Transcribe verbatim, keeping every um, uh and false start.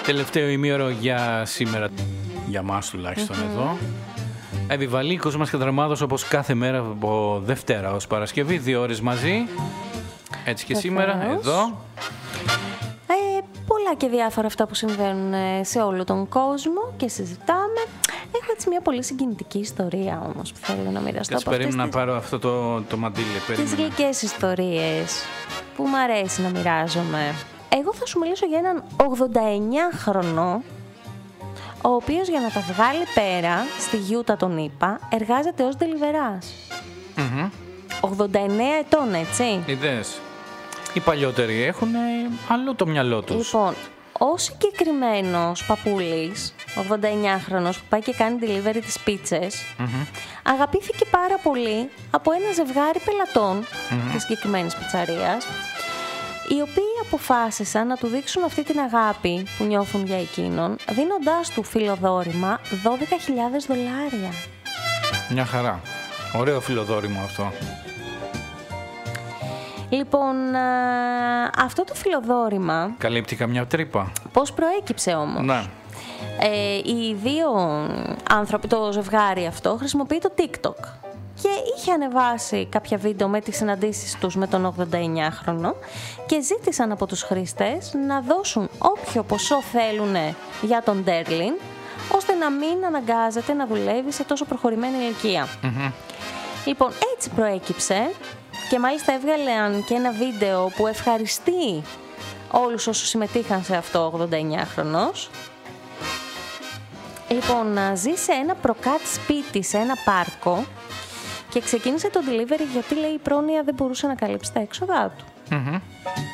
Τελευταίο ημίωρο για σήμερα, για μας τουλάχιστον mm-hmm. εδώ. Επιβαλίκος μας και δραμάδος όπως κάθε μέρα από Δευτέρα ως Παρασκευή, δύο ώρες μαζί. Έτσι και Βεβαίως. Σήμερα εδώ. Ε, πολλά και διάφορα αυτά που συμβαίνουν σε όλο τον κόσμο και συζητάμε. Έχω έτσι μια πολύ συγκινητική ιστορία όμως που θέλω να μοιραστώ. Κάτσε περίμενα να πάρω αυτό το, το μαντίλι. Τις γλυκές ιστορίες που μου αρέσει να μοιράζομαι. Εγώ θα σου μιλήσω για έναν ογδόντα εννιά χρονό, ο οποίος για να τα βγάλει πέρα στη Γιούτα τον είπα, εργάζεται ως ντελιβεράς. Mm-hmm. ογδόντα εννέα ετών, έτσι. Ιδέες. Οι παλιότεροι έχουν αλλού το μυαλό τους. Λοιπόν, ο συγκεκριμένος παππούλης, ογδόντα εννιά χρονος, που πάει και κάνει delivery τις πίτσες, mm-hmm. αγαπήθηκε πάρα πολύ από ένα ζευγάρι πελατών mm-hmm. της συγκεκριμένης πιτσαρίας, οι οποίοι αποφάσισαν να του δείξουν αυτή την αγάπη που νιώθουν για εκείνον, δίνοντάς του φιλοδόρημα δώδεκα χιλιάδες δολάρια. Μια χαρά. Ωραίο φιλοδόρημα αυτό. Λοιπόν, α, αυτό το φιλοδόρημα... Καλύπτει καμιά τρύπα. Πώς προέκυψε όμως. Ναι. Ε, οι δύο άνθρωποι, το ζευγάρι αυτό, χρησιμοποιεί το TikTok. Και είχε ανεβάσει κάποια βίντεο με τις συναντήσεις τους με τον ογδόντα εννιά χρονο και ζήτησαν από τους χρήστες να δώσουν όποιο ποσό θέλουν για τον Ντέρλιν, ώστε να μην αναγκάζεται να δουλεύει σε τόσο προχωρημένη ηλικία. Mm-hmm. Λοιπόν, έτσι προέκυψε και μάλιστα έβγαλε και ένα βίντεο που ευχαριστεί όλους όσους συμμετείχαν σε αυτό ο ογδόντα εννιά χρονος. Λοιπόν, να ζει σε ένα προκάτ σπίτι, σε ένα πάρκο, και ξεκίνησε το delivery γιατί, λέει, η πρόνοια δεν μπορούσε να καλύψει τα έξοδά του. Mm-hmm.